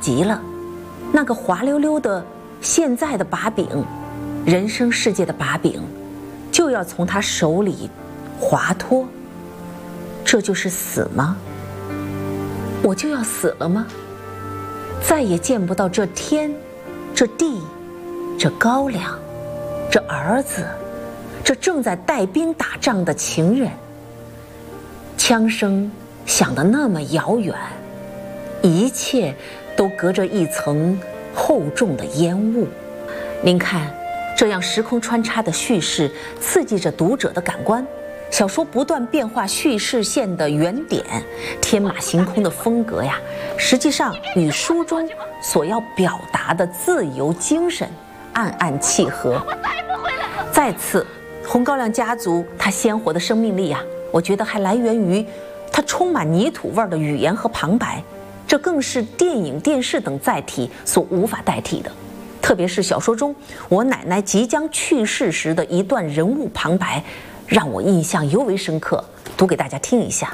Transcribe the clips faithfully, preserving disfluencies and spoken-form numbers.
极了，那个滑溜溜的现在的把柄，人生世界的把柄，就要从他手里滑脱。这就是死吗？我就要死了吗？再也见不到这天，这地，这高粱，这儿子，这正在带兵打仗的情人。枪声响得那么遥远，一切都隔着一层厚重的烟雾。您看，这样时空穿插的叙事刺激着读者的感官，小说不断变化叙事线的原点，天马行空的风格呀，实际上与书中所要表达的自由精神暗暗契合。再次，红高粱家族它鲜活的生命力呀，我觉得还来源于它充满泥土味的语言和旁白，这更是电影、电视等载体所无法代替的。特别是小说中我奶奶即将去世时的一段人物旁白，让我印象尤为深刻，读给大家听一下。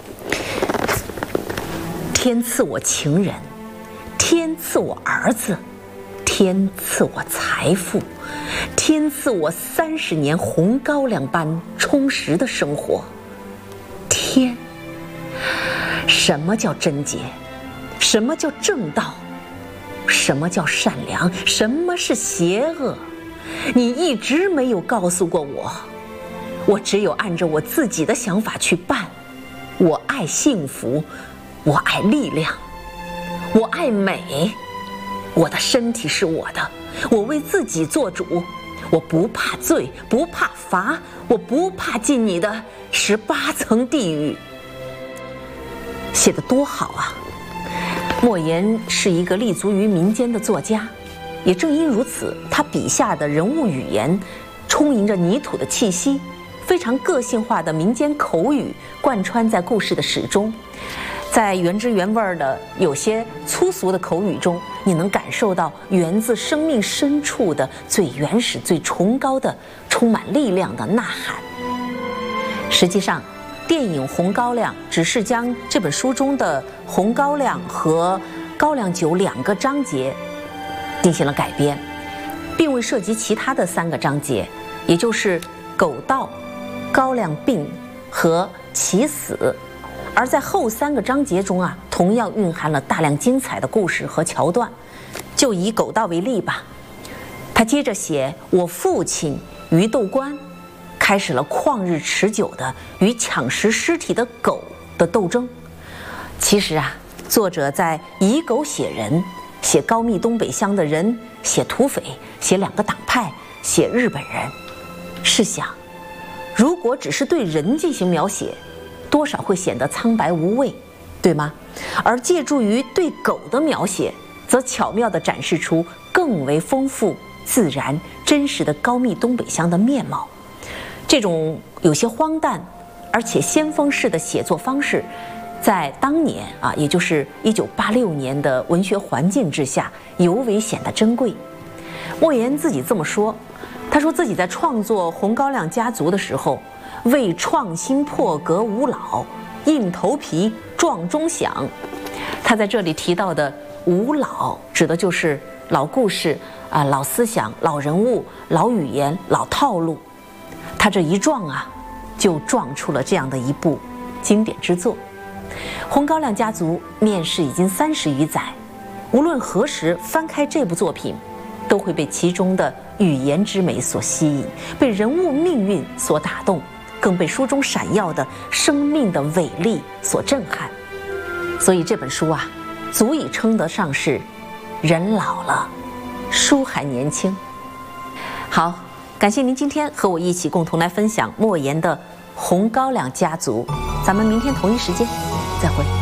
天赐我情人，天赐我儿子，天赐我财富，天赐我三十年红高粱般充实的生活。天，什么叫贞洁？什么叫正道？什么叫善良？什么是邪恶？你一直没有告诉过我，我只有按照我自己的想法去办。我爱幸福，我爱力量，我爱美。我的身体是我的，我为自己做主，我不怕罪，不怕罚，我不怕进你的十八层地狱。写得多好啊！莫言是一个立足于民间的作家，也正因如此，他笔下的人物语言充盈着泥土的气息，非常个性化的民间口语贯穿在故事的始终。在原汁原味的有些粗俗的口语中，你能感受到源自生命深处的最原始、最崇高的、充满力量的呐喊。实际上，电影《红高粱》只是将这本书中的红高粱和高粱酒两个章节进行了改编，并未涉及其他的三个章节，也就是狗盗、高粱病和其死。而在后三个章节中啊，同样蕴含了大量精彩的故事和桥段。就以狗盗为例吧，他接着写我父亲于斗官开始了旷日持久的与抢食尸体的狗的斗争。其实啊，作者在以狗写人，写高密东北乡的人，写土匪，写两个党派，写日本人。试想，如果只是对人进行描写，多少会显得苍白无味，对吗？而借助于对狗的描写，则巧妙地展示出更为丰富、自然、真实的高密东北乡的面貌。这种有些荒诞而且先锋式的写作方式，在当年啊，也就是一九八六年的文学环境之下，尤为显得珍贵。莫言自己这么说，他说自己在创作《红高粱家族》的时候，为创新破格无老，硬头皮撞钟响。他在这里提到的无老，指的就是老故事啊、老思想、老人物、老语言、老套路。他这一撞啊，就撞出了这样的一部经典之作。《红高粱家族》面世已经三十余载，无论何时翻开这部作品，都会被其中的语言之美所吸引，被人物命运所打动，更被书中闪耀的生命的伟力所震撼。所以这本书啊，足以称得上是人老了，书还年轻。好，感谢您今天和我一起共同来分享莫言的《红高粱家族》，咱们明天同一时间再会。